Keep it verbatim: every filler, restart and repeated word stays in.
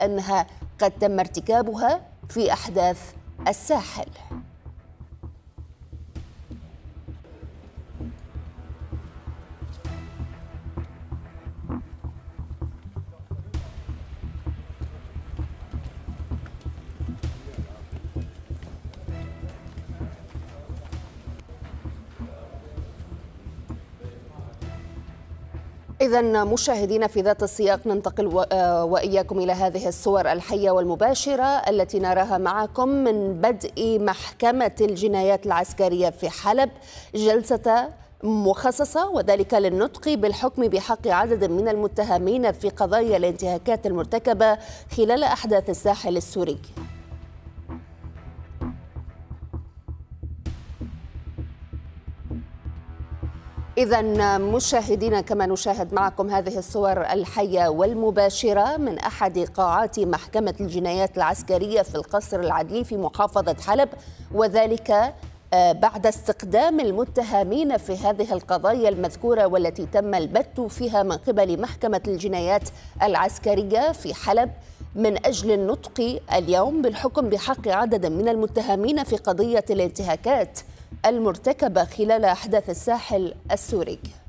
أنها قد تم ارتكابها في أحداث الساحل. إذن مشاهدينا، في ذات السياق ننتقل وإياكم إلى هذه الصور الحية والمباشرة التي نراها معكم من بدء محكمة الجنايات العسكرية في حلب جلسة مخصصة، وذلك للنطق بالحكم بحق عدد من المتهمين في قضايا الانتهاكات المرتكبة خلال أحداث الساحل السوري. إذن مشاهدينا، كما نشاهد معكم هذه الصور الحية والمباشرة من أحد قاعات محكمة الجنايات العسكرية في القصر العدلي في محافظة حلب، وذلك بعد استقدام المتهمين في هذه القضايا المذكورة والتي تم البت فيها من قبل محكمة الجنايات العسكرية في حلب من أجل النطق اليوم بالحكم بحق عدد من المتهمين في قضية الانتهاكات المرتكبة خلال أحداث الساحل السوري.